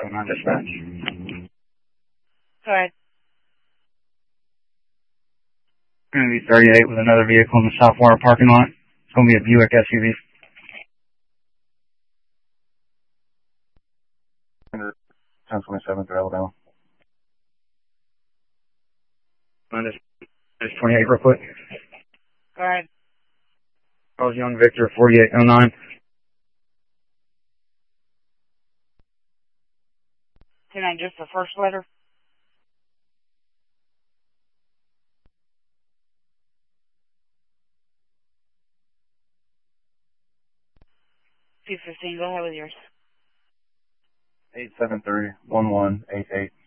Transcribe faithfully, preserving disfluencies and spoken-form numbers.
nine dispatch. Go ahead. Going to be thirty-eight with another vehicle in the Southwater parking lot. It's going to be a Buick S U V. ten twenty-seven through Alabama. Minus twenty-eight real quick. Go ahead. Charles Young Victor forty-eight oh nine. Can I just the first letter? two fifteen, go ahead with yours. eight seven three one one eight eight.